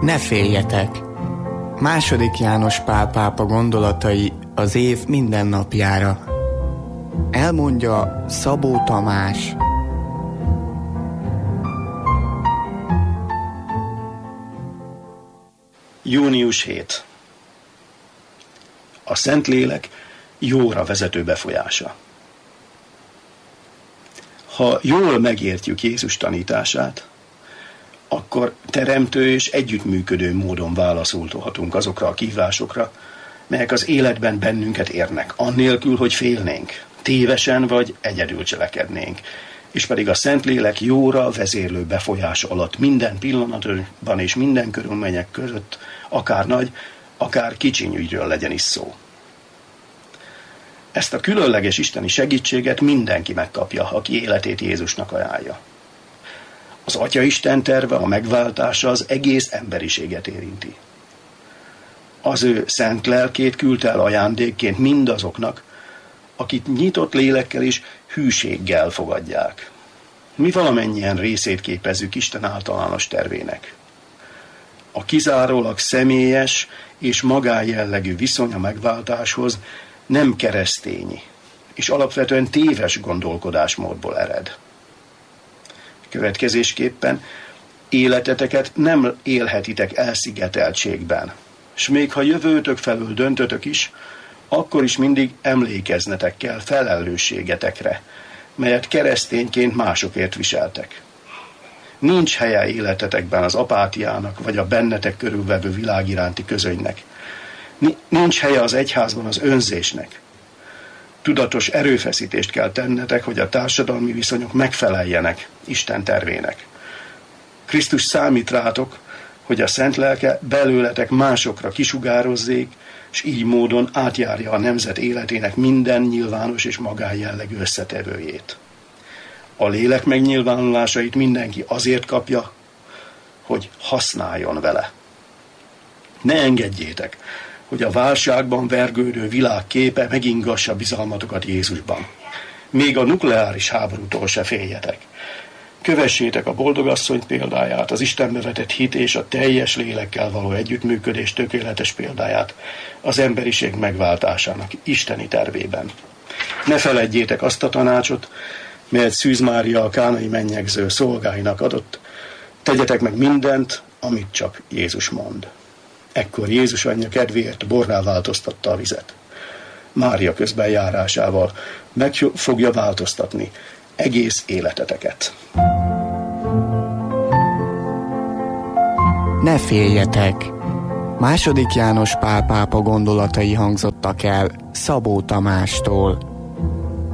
Ne féljetek! II. János Pál pápa gondolatai az év minden napjára. Elmondja Szabó Tamás. Június 7. A Szentlélek jóra vezető befolyása. Ha jól megértjük Jézus tanítását, akkor teremtő és együttműködő módon válaszolhatunk azokra a kihívásokra, melyek az életben bennünket érnek, annélkül, hogy félnénk, tévesen vagy egyedül cselekednénk, és pedig a Szentlélek jóra vezérlő befolyása alatt minden pillanatban és minden körülmények között, akár nagy, akár kicsiny ügyről legyen is szó. Ezt a különleges isteni segítséget mindenki megkapja, aki életét Jézusnak ajánlja. Az Atyaisten terve, a megváltása az egész emberiséget érinti. Az ő szent lelkét küldte el ajándékként mindazoknak, akik nyitott lélekkel és hűséggel fogadják. Mi valamennyien részét képezzük Isten általános tervének. A kizárólag személyes és magánjellegű viszony a megváltáshoz nem keresztényi, és alapvetően téves gondolkodásmódból ered. Következésképpen életeteket nem élhetitek elszigeteltségben, s még ha jövőtök felől döntötök is, akkor is mindig emlékeznetek kell felelősségetekre, melyet keresztényként másokért viseltek. Nincs helye életetekben az apátiának, vagy a bennetek körülvevő világ iránti közönynek. Nincs helye az egyházban az önzésnek. Tudatos erőfeszítést kell tennetek, hogy a társadalmi viszonyok megfeleljenek Isten tervének. Krisztus számít rátok, hogy a Szent Lelke belőletek másokra kisugározzék, és így módon átjárja a nemzet életének minden nyilvános és magánjellegű összetevőjét. A lélek megnyilvánulásait mindenki azért kapja, hogy használjon vele. Ne engedjétek, hogy a válságban vergődő világ képe megingassa bizalmatokat Jézusban. Még a nukleáris háborútól se féljetek. Kövessétek a boldogasszony példáját, az Istenbe vetett hit és a teljes lélekkel való együttműködés tökéletes példáját az emberiség megváltásának isteni tervében. Ne feledjétek azt a tanácsot, melyet Szűz Mária a kánai mennyegző szolgáinak adott, tegyetek meg mindent, amit csak Jézus mond. Ekkor Jézus anyja kedvéért borrá változtatta a vizet. Mária közben járásával meg fogja változtatni egész életeteket. Ne féljetek! II. János Pál pápa gondolatai hangzottak el Szabó Tamástól.